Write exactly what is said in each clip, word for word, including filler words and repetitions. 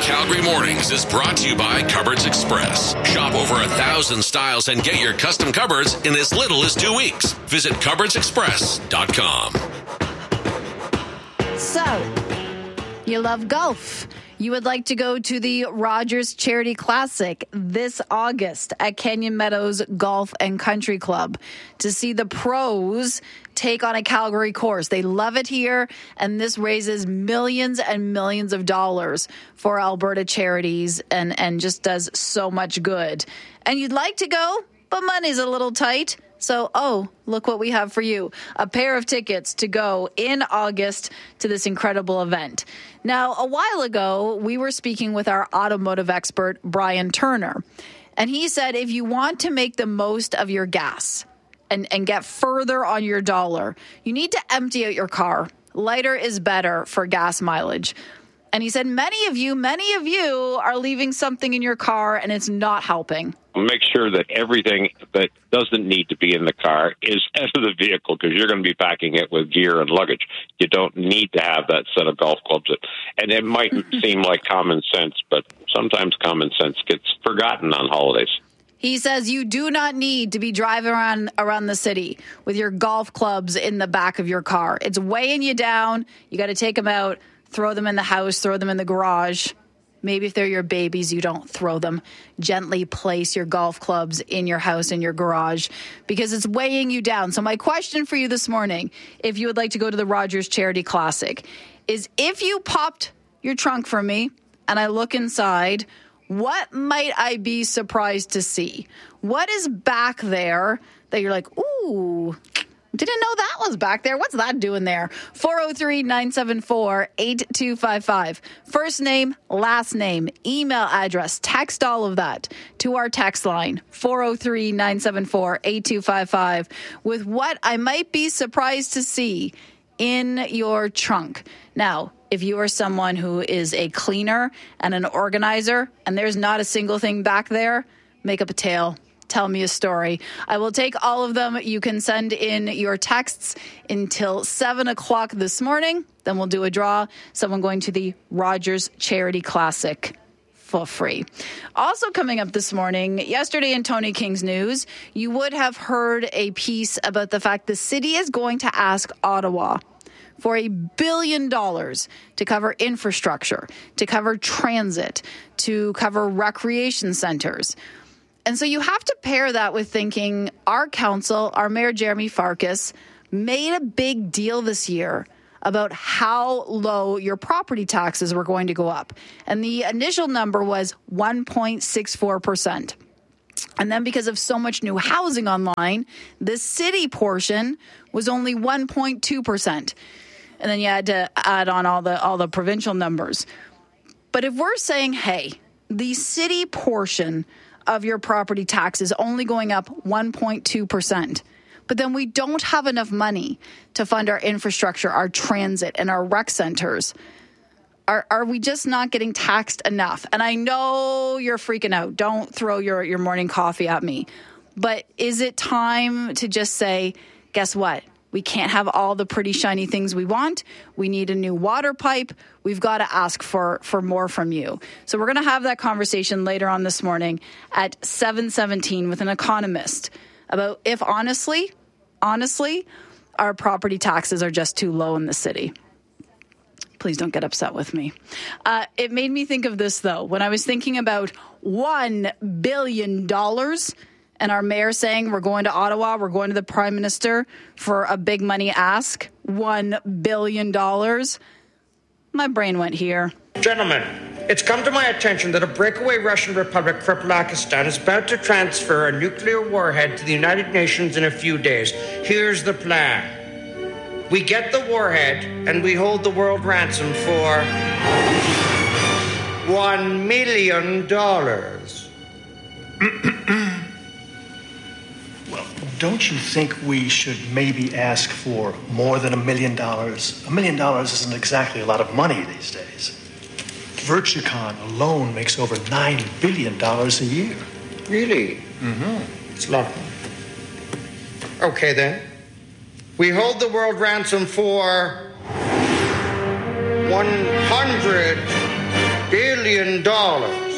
Calgary Mornings is brought to you by Cupboards Express. Shop over a thousand styles and get your custom cupboards in as little as two weeks. Visit cupboards express dot com. So, you love golf. You would like to go to the Rogers Charity Classic this August at Canyon Meadows Golf and Country Club to see the pros take on a Calgary course. They love it here, and this raises millions and millions of dollars for Alberta charities and, and just does so much good. And you'd like to go, but money's a little tight. So, oh, look what we have for you. A pair of tickets to go in August to this incredible event. Now, a while ago, we were speaking with our automotive expert, Brian Turner. And he said if you want to make the most of your gas and, and get further on your dollar, you need to empty out your car. Lighter is better for gas mileage. And he said many of you, many of you are leaving something in your car and it's not helping. Make sure that everything that doesn't need to be in the car is out of the vehicle, because you're going to be packing it with gear and luggage. You don't need to have that set of golf clubs. And it might seem like common sense, but sometimes common sense gets forgotten on holidays. He says you do not need to be driving around around the city with your golf clubs in the back of your car. It's weighing you down. You got to take them out, throw them in the house, throw them in the garage. Maybe if they're your babies, you don't throw them. Gently place your golf clubs in your house, in your garage, because it's weighing you down. So my question for you this morning, if you would like to go to the Rogers Charity Classic, is if you popped your trunk for me and I look inside, what might I be surprised to see? What is back there that you're like, ooh, didn't know that was back there. What's that doing there? four oh three, nine seven four, eight two five five. First name, last name, email address, text all of that to our text line, four oh three, nine seven four, eight two five five, with what I might be surprised to see in your trunk. Now, if you are someone who is a cleaner and an organizer and there's not a single thing back there, make up a tale. Tell me a story. I will take all of them. You can send in your texts until seven o'clock this morning. Then we'll do a draw. Someone going to the Rogers Charity Classic for free. Also coming up this morning, yesterday in Tony King's News, you would have heard a piece about the fact the city is going to ask Ottawa for a billion dollars to cover infrastructure, to cover transit, to cover recreation centers. And so you have to pair that with thinking our council, our Mayor Jeremy Farkas, made a big deal this year about how low your property taxes were going to go up. And the initial number was one point six four percent. And then because of so much new housing online, the city portion was only one point two percent. And then you had to add on all the all the provincial numbers. But if we're saying, hey, the city portion of your property tax is only going up one point two percent, but then we don't have enough money to fund our infrastructure, our transit, and our rec centers, Are are we just not getting taxed enough? And I know you're freaking out. Don't throw your, your morning coffee at me. But is it time to just say, guess what? We can't have all the pretty shiny things we want. We need a new water pipe. We've got to ask for, for more from you. So we're going to have that conversation later on this morning at seven seventeen with an economist about if honestly, honestly, our property taxes are just too low in the city. Please don't get upset with me. Uh, it made me think of this, though. When I was thinking about one billion dollars and our mayor saying we're going to Ottawa, we're going to the Prime Minister for a big money ask, one billion dollars, my brain went here. Gentlemen, it's come to my attention that a breakaway Russian republic, Kripalakistan, is about to transfer a nuclear warhead to the United Nations in a few days. Here's the plan. We get the warhead and we hold the world ransom for one million dollars. Well, don't you think we should maybe ask for more than a million dollars? A million dollars isn't exactly a lot of money these days. Virtucon alone makes over nine billion dollars a year. Really? Mm-hmm. It's a lot of money. Okay, then. We hold the world ransom for one hundred billion dollars.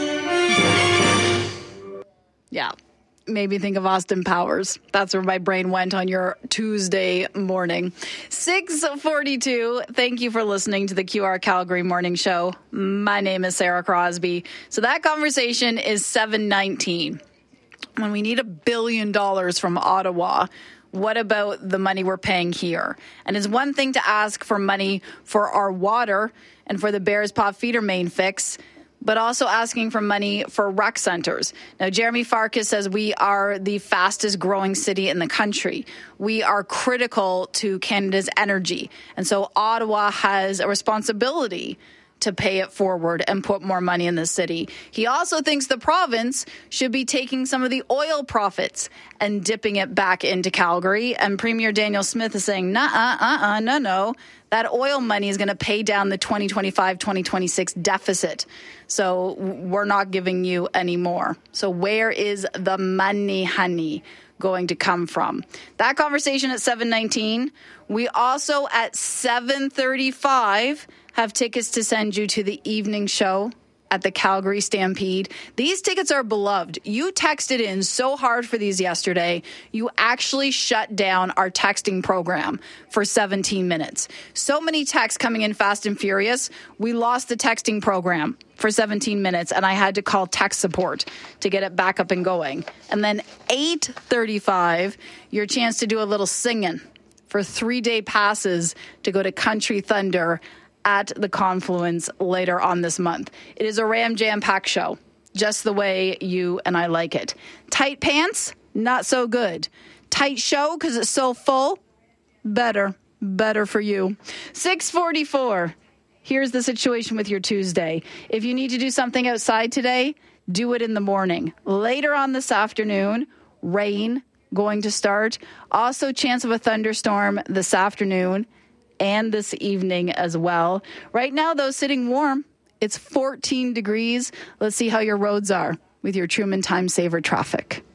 Yeah. Made me think of Austin Powers. That's where my brain went on your Tuesday morning. six forty-two. Thank you for listening to the Q R Calgary Morning Show. My name is Sarah Crosby. So that conversation is seven nineteen. When we need a billion dollars from Ottawa, what about the money we're paying here? And it's one thing to ask for money for our water and for the Bears Paw feeder main fix, but also asking for money for rec centers. Now, Jeremy Farkas says we are the fastest growing city in the country. We are critical to Canada's energy. And so Ottawa has a responsibility to pay it forward and put more money in the city. He also thinks the province should be taking some of the oil profits and dipping it back into Calgary. And Premier Daniel Smith is saying, nah, uh, uh, no, no. That oil money is going to pay down the twenty twenty-five twenty twenty-six deficit. So we're not giving you any more. So where is the money, honey, going to come from? That conversation at seven nineteen. We also at seven thirty-five have tickets to send you to the evening show at the Calgary Stampede. These tickets are beloved. You texted in so hard for these yesterday. You actually shut down our texting program for seventeen minutes. So many texts coming in fast and furious. We lost the texting program for seventeen minutes, and I had to call tech support to get it back up and going. And then eight thirty-five, your chance to do a little singing for three-day passes to go to Country Thunder at the Confluence later on this month. It is a Ram jam-packed show, just the way you and I like it. Tight pants, not so good. Tight show because it's so full, better, better for you. six forty-four, here's the situation with your Tuesday. If you need to do something outside today, do it in the morning. Later on this afternoon, rain going to start. Also, chance of a thunderstorm this afternoon and this evening as well. Right now, though, sitting warm. It's fourteen degrees. Let's see how your roads are with your Truman Time Saver traffic.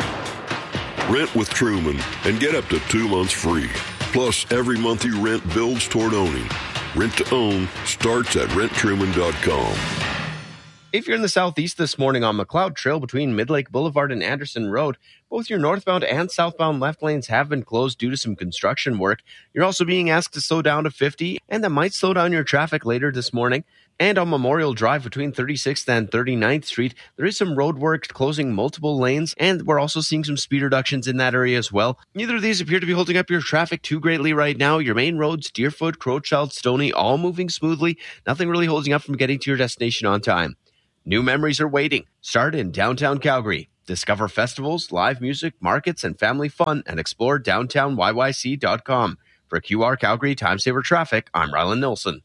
Rent with Truman and get up to two months free. Plus, every month you rent builds toward owning. Rent to own starts at rent truman dot com. If you're in the southeast this morning on McLeod Trail between Midlake Boulevard and Anderson Road, both your northbound and southbound left lanes have been closed due to some construction work. You're also being asked to slow down to fifty, and that might slow down your traffic later this morning. And on Memorial Drive between thirty-sixth and thirty-ninth Street, there is some road work closing multiple lanes, and we're also seeing some speed reductions in that area as well. Neither of these appear to be holding up your traffic too greatly right now. Your main roads, Deerfoot, Crowchild, Stoney, all moving smoothly. Nothing really holding up from getting to your destination on time. New memories are waiting. Start in downtown Calgary. Discover festivals, live music, markets, and family fun, and explore downtown y y c dot com. For Q R Calgary Time Saver Traffic, I'm Rylan Nilsson.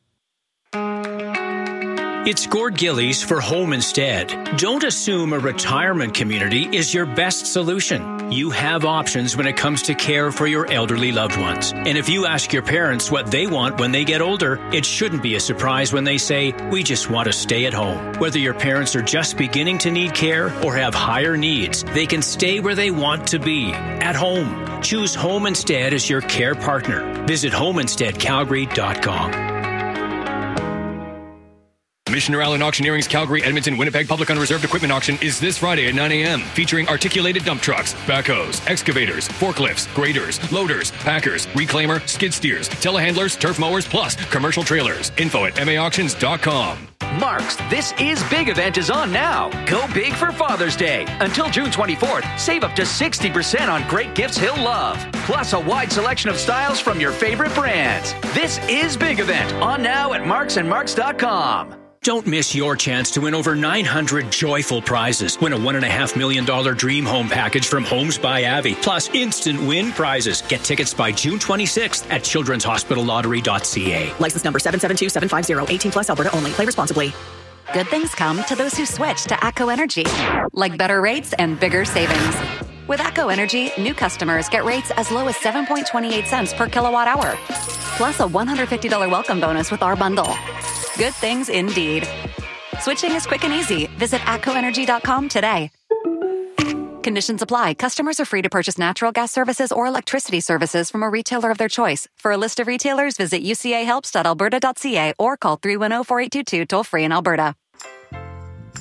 It's Gord Gillies for Home Instead. Don't assume a retirement community is your best solution. You have options when it comes to care for your elderly loved ones. And if you ask your parents what they want when they get older, it shouldn't be a surprise when they say, we just want to stay at home. Whether your parents are just beginning to need care or have higher needs, they can stay where they want to be, at home. Choose Home Instead as your care partner. Visit home instead calgary dot com. Missioner Allen Auctioneering's Calgary, Edmonton, Winnipeg Public Unreserved Equipment Auction is this Friday at nine a.m. featuring articulated dump trucks, backhoes, excavators, forklifts, graders, loaders, packers, reclaimer, skid steers, telehandlers, turf mowers, plus commercial trailers. Info at m a auctions dot com. Mark's This Is Big event is on now. Go big for Father's Day. Until June twenty-fourth, save up to sixty percent on great gifts he'll love. Plus a wide selection of styles from your favorite brands. This Is Big event on now at marks and marks dot com. Don't miss your chance to win over nine hundred joyful prizes. Win a one point five million dollars dream home package from Homes by Avi. Plus instant win prizes. Get tickets by June twenty-sixth at children's hospital lottery dot c a. License number seven seven two seven five zero. eighteen plus Alberta only. Play responsibly. Good things come to those who switch to ATCO Energy. Like better rates and bigger savings. With ATCO Energy, new customers get rates as low as seven point two eight cents per kilowatt hour. Plus a one hundred fifty dollars welcome bonus with our bundle. Good things indeed. Switching is quick and easy. Visit atco energy dot com today. Conditions apply. Customers are free to purchase natural gas services or electricity services from a retailer of their choice. For a list of retailers, visit u c a helps dot alberta dot c a or call three one zero, four eight two two toll free in Alberta.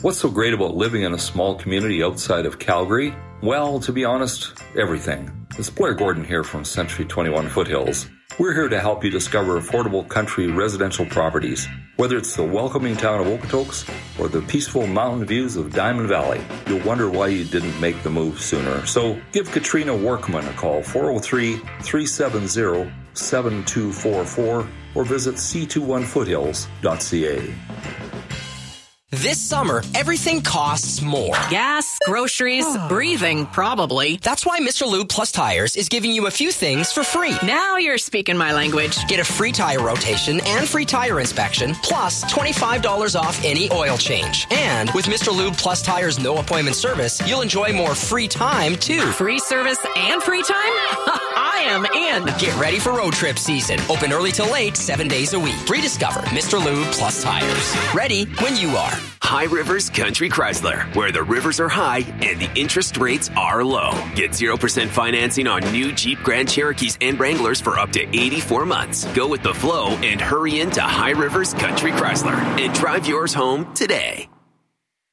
What's so great about living in a small community outside of Calgary? Well, to be honest, everything. It's Blair Gordon here from Century twenty-one Foothills. We're here to help you discover affordable country residential properties. Whether it's the welcoming town of Okotoks or the peaceful mountain views of Diamond Valley, you'll wonder why you didn't make the move sooner. So give Katrina Workman a call, four oh three, three seven zero, seven two four four, or visit c two one foothills dot c a. This summer, everything costs more. Gas, groceries, breathing, probably. That's why Mister Lube Plus Tires is giving you a few things for free. Now you're speaking my language. Get a free tire rotation and free tire inspection, plus twenty-five dollars off any oil change. And with Mister Lube Plus Tires no appointment service, you'll enjoy more free time, too. Free service and free time? I am in. Get ready for road trip season. Open early till late, seven days a week. Rediscover Mister Lube Plus Tires. Ready when you are. High Rivers Country Chrysler, where the rivers are high and the interest rates are low. Get zero percent financing on new Jeep Grand Cherokees and Wranglers for up to eighty-four months. Go with the flow and hurry into High Rivers Country Chrysler and drive yours home today.